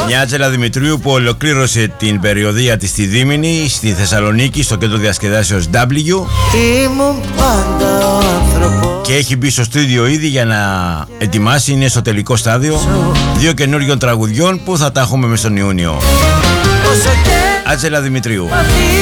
Μια Άτζελα Δημητρίου που ολοκλήρωσε την περιοδεία της στη Δήμηνη, στη Θεσσαλονίκη, στο κέντρο διασκεδάσεως W, και έχει μπει στο στούντιο ήδη για να ετοιμάσει, είναι στο τελικό στάδιο, 2 καινούριων τραγουδιών που θα τα έχουμε μες τον Ιούνιο. Άτζελα Δημητρίου.